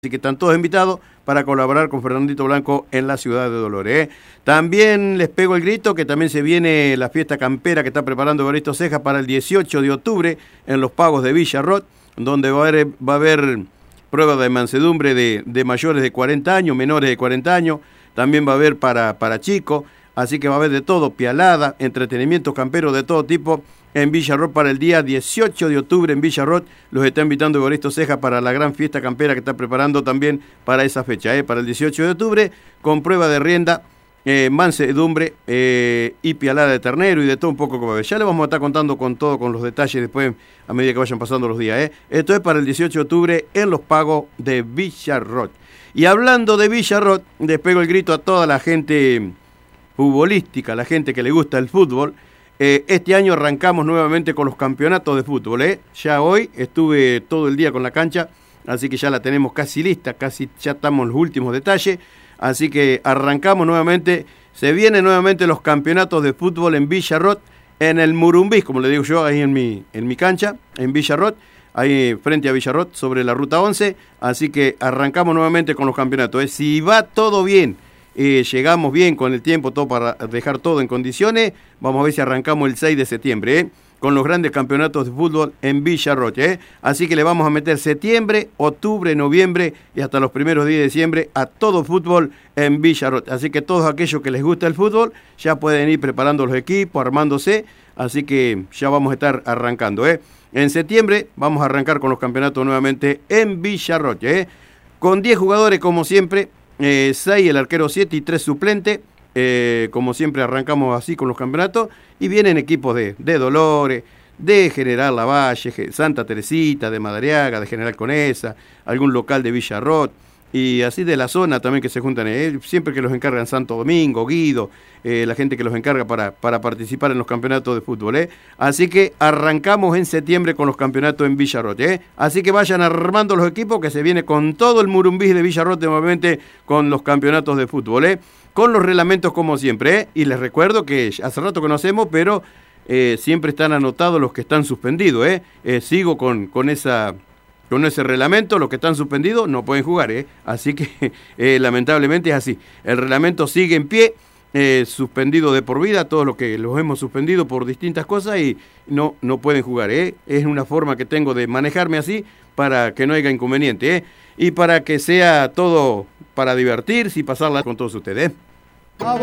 Así que están todos invitados para colaborar con Fernandito Blanco en la ciudad de Dolores. También les pego el grito que también se viene la fiesta campera que está preparando Evaristo Ceja para el 18 de octubre en los pagos de Villa Rot, donde va a haber pruebas de mansedumbre de mayores de 40 años, menores de 40 años, también va a haber para chicos, así que va a haber de todo, pialada, entretenimientos camperos de todo tipo en Villa Rot para el día 18 de octubre en Villa Rot. Los está invitando Evaristo Ceja para la gran fiesta campera que está preparando también para esa fecha, para el 18 de octubre, con prueba de rienda, mansedumbre y pialada de ternero y de todo un poco como ves. Ya le vamos a estar contando con todo, con los detalles después a medida que vayan pasando los días. Esto es para el 18 de octubre en los pagos de Villa Rot. Y hablando de Villa Rot, les pego el grito a toda la gente futbolística, la gente que le gusta el fútbol. Este año arrancamos nuevamente con los campeonatos de fútbol. Ya hoy estuve todo el día con la cancha, así que ya la tenemos casi lista, casi ya estamos en los últimos detalles. Así que arrancamos nuevamente, se vienen nuevamente los campeonatos de fútbol en Villa Rot, en el Murumbí, como le digo yo, ahí en mi cancha, en Villa Rot, ahí frente a Villa Rot, sobre la ruta 11. Así que arrancamos nuevamente con los campeonatos. Si va todo bien, llegamos bien con el tiempo, todo para dejar todo en condiciones, vamos a ver si arrancamos el 6 de septiembre, con los grandes campeonatos de fútbol en Villa Rot. Así que le vamos a meter septiembre, octubre, noviembre y hasta los primeros días de diciembre a todo fútbol en Villa Rot. Así que todos aquellos que les gusta el fútbol ya pueden ir preparando los equipos, armándose, así que ya vamos a estar arrancando. En septiembre vamos a arrancar con los campeonatos nuevamente en Villa Rot, con 10 jugadores como siempre. 6 el arquero 7 y 3 suplentes, como siempre arrancamos así con los campeonatos, y vienen equipos de Dolores, de General Lavalle, Santa Teresita, de Madariaga, de General Conesa, algún local de Villa Rot, y así de la zona también que se juntan, siempre que los encargan Santo Domingo, Guido, la gente que los encarga para participar en los campeonatos de fútbol. Así que arrancamos en septiembre con los campeonatos en Villa Rot. Así que vayan armando los equipos que se viene con todo el Murumbí de Villa Rot nuevamente con los campeonatos de fútbol, con los reglamentos como siempre. Y les recuerdo que hace rato que no hacemos, pero siempre están anotados los que están suspendidos. Sigo con ese reglamento, los que están suspendidos no pueden jugar, así que lamentablemente es así. El reglamento sigue en pie, suspendido de por vida, todos los que los hemos suspendido por distintas cosas y no pueden jugar. Es una forma que tengo de manejarme así para que no haya inconveniente, y para que sea todo para divertirse y pasarla con todos ustedes.